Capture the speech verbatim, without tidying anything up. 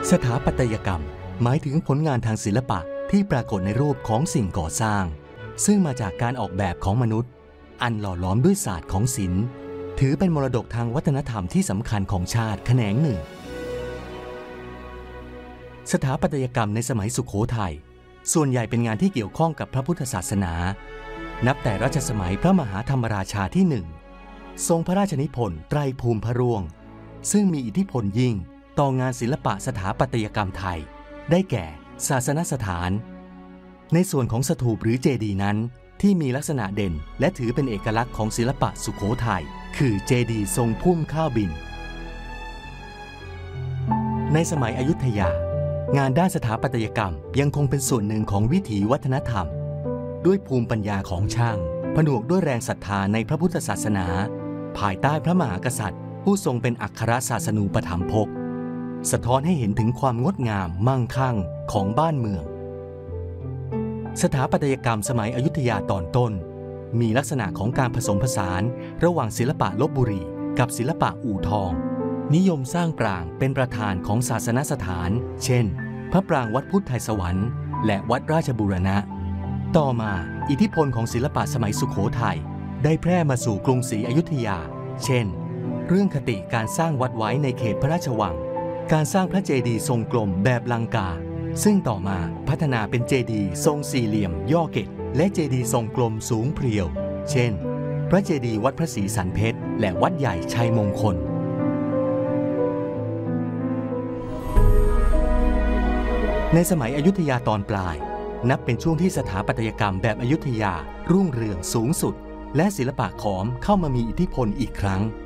สถาปัตยกรรมหมายถึงผลงานทางศิลปะที่ปรากฏในรูปของสิ่งก่อสร้างซึ่งมาจากการออกแบบของมนุษย์อันหล่อหลอมด้วยศาสตร์ของศิลป์ถือเป็นมรดกทางวัฒนธรรมที่สำคัญของชาติแขนงหนึ่งสถาปัตยกรรมในสมัยสุโขทัยส่วนใหญ่เป็นงานที่เกี่ยวข้องกับพระพุทธศาสนานับแต่รัชสมัยพระมหาธรรมราชาที่หนึ่งทรงพระราชนิพนธ์ไตรภูมิพระร่วงซึ่งมีอิทธิพลยิ่งต่องานศิลปะสถาปัตยกรรมไทยได้แก่ศาสนสถานในส่วนของสถูปหรือเจดีย์นั้นที่มีลักษณะเด่นและถือเป็นเอกลักษณ์ของศิลปะสุโขทัยคือเจดีย์ทรงพุ่มข้าวบินในสมัยอยุธยางานด้านสถาปัตยกรรมยังคงเป็นส่วนหนึ่งของวิถีวัฒนธรรมด้วยภูมิปัญญาของช่างผนวกด้วยแรงศรัทธาในพระพุทธศาสนาภายใต้พระมหากษัตริย์ผู้ทรงเป็นอัครศาสนูปถัมภกสะท้อนให้เห็นถึงความงดงามมั่งคั่งของบ้านเมืองสถาปัตยกรรมสมัยอยุธยาตอนต้นมีลักษณะของการผสมผสานระหว่างศิลปะลพบุรีกับศิลปะอู่ทองนิยมสร้างปรางเป็นประธานของศาสนสถานเช่นพระปรางวัดพุทธไทยสวรรค์และวัดราชบูรณะต่อมาอิทธิพลของศิลปะสมัยสุโขทัยได้แพร่มาสู่กรุงศรีอยุธยาเช่นเรื่องคติการสร้างวัดไว้ในเขตพระราชวังการสร้างพระเจดีย์ทรงกลมแบบลังกาซึ่งต่อมาพัฒนาเป็นเจดีย์ทรงสี่เหลี่ยมย่อเกศและเจดีย์ทรงกลมสูงเพรียวเช่นพระเจดีย์วัดพระศรีสันเพชรและวัดใหญ่ชัยมงคลในสมัยอยุธยาตอนปลายนับเป็นช่วงที่สถาปัตยกรรมแบบอยุธยารุ่งเรืองสูงสุดและศิลปะขอมเข้ามามีอิทธิพลอีกครั้ง